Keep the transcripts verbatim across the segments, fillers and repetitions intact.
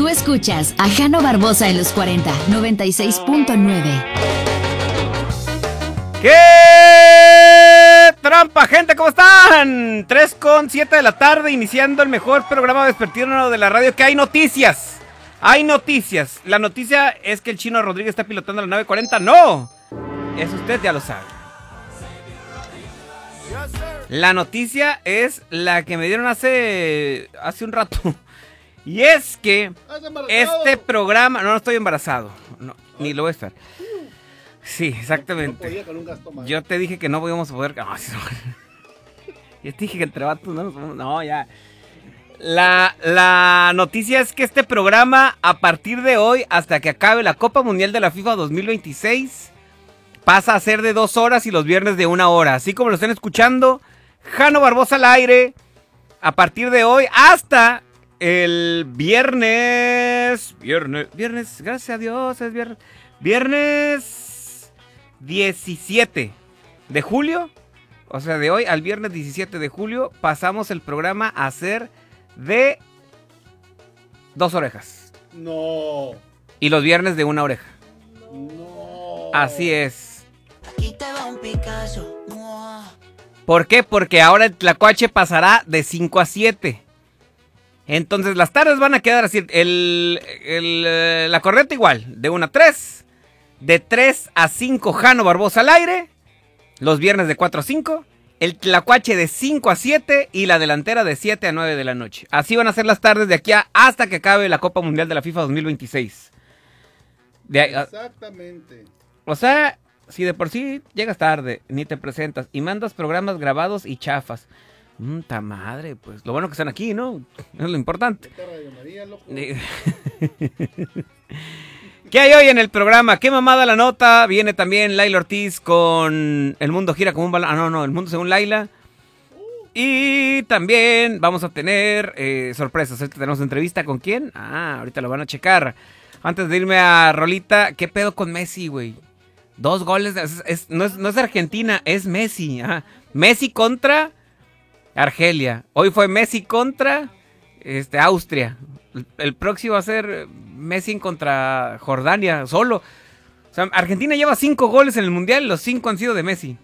Tú escuchas a Jano Barbosa en los cuarenta, noventa y seis punto nueve. ¡Qué trampa, gente! ¿Cómo están? tres con siete de la tarde, iniciando el mejor programa vespertino de la radio, que hay noticias. Hay noticias. La noticia es que el Chino Rodríguez está pilotando la nave cuarenta. ¡No! Eso usted ya lo sabe. La noticia es la que me dieron hace, hace un rato. Y es que este programa... No, no estoy embarazado. No, ni lo voy a estar. Sí, exactamente. Yo te dije que no podíamos poder... No, sí, no. Yo te dije que entre vatos no nos podemos... No, ya. La, la noticia es que este programa, a partir de hoy, hasta que acabe la Copa Mundial de la FIFA dos mil veintiséis, pasa a ser de dos horas y los viernes de una hora. Así como lo están escuchando, Jano Barbosa al aire, a partir de hoy hasta el viernes... Viernes, viernes, gracias a Dios, es viernes... Viernes diecisiete de julio, o sea, de hoy al viernes diecisiete de julio, pasamos el programa a ser de dos orejas. No. Y los viernes de una oreja. No. Así es. Aquí te va un Picasso. ¿Por qué? Porque ahora el Tlacuache pasará de cinco a siete. Entonces las tardes van a quedar así. El, el, la corriente igual, de una a tres. De tres a cinco, Jano Barbosa al aire. Los viernes de cuatro a cinco. El Tlacuache de cinco a siete. Y la delantera de siete a nueve de la noche. Así van a ser las tardes de aquí a, hasta que acabe la Copa Mundial de la FIFA dos mil veintiséis. De, Exactamente. O sea, si de por sí llegas tarde, ni te presentas y mandas programas grabados y chafas. Mmm, ta madre, pues lo bueno que están aquí, ¿no? Es lo importante. ¿Qué hay hoy en el programa? ¿Qué mamada la nota? Viene también Laila Ortiz con El Mundo Gira como un balón. Ah, no, no, El Mundo Según Laila. Y también vamos a tener eh, sorpresas. Ahorita tenemos entrevista con quién. Ah, ahorita lo van a checar. Antes de irme a Rolita, ¿qué pedo con Messi, güey? Dos goles. De, es, es, no, es, no es Argentina, es Messi. Ajá. Messi contra Argelia. Hoy fue Messi contra este, Austria. El, el próximo va a ser Messi contra Jordania, solo. O sea, Argentina lleva cinco goles en el Mundial, los cinco han sido de Messi.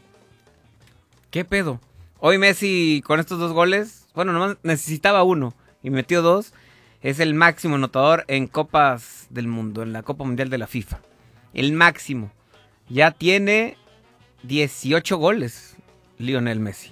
¿Qué pedo? Hoy Messi con estos dos goles, bueno, nomás necesitaba uno y metió dos. Es el máximo anotador en Copas del Mundo, en la Copa Mundial de la FIFA. El máximo. Ya tiene dieciocho goles Lionel Messi.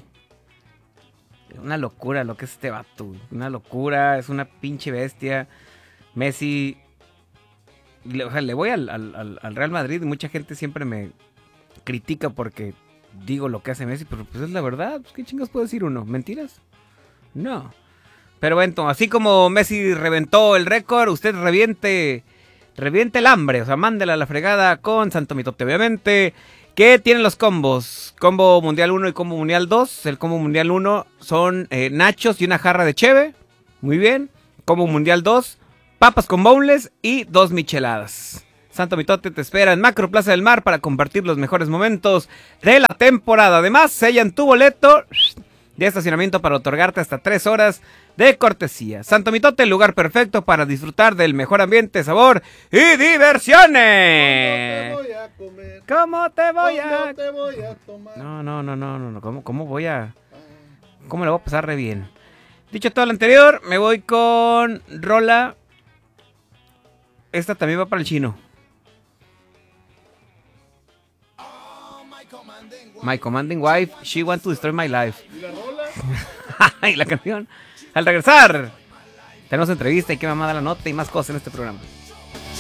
Una locura lo que es este vato. Una locura, es una pinche bestia. Messi, le, o sea, le voy al, al, al Real Madrid y mucha gente siempre me critica porque digo lo que hace Messi, pero pues es la verdad. Pues, ¿qué chingas puede decir uno? ¿Mentiras? No. Pero bueno, así como Messi reventó el récord, usted reviente, reviente el hambre. O sea, mándela a la fregada con Santo Mitote, obviamente. ¿Qué tienen los combos? Combo Mundial uno y Combo Mundial dos. El Combo Mundial uno son eh, nachos y una jarra de cheve. Muy bien. Combo Mundial dos, papas con boneless y dos micheladas. Santo Mitote te espera en Macro Plaza del Mar para compartir los mejores momentos de la temporada. Además, sellan tu boleto de estacionamiento para otorgarte hasta tres horas de cortesía. Santo Mitote, el lugar perfecto para disfrutar del mejor ambiente, sabor y diversiones. ¿Cómo te voy a comer? ¿Cómo te voy a...? ¿Cómo te voy a tomar? No, no, no, no, no, ¿cómo, cómo voy a...? ¿Cómo le voy a pasar re bien? Dicho todo lo anterior, me voy con Rola. Esta también va para el Chino. My commanding wife, she want to destroy my life. ¿Y la rola? Y la canción. Al regresar, tenemos entrevista y qué mamada la nota y más cosas en este programa.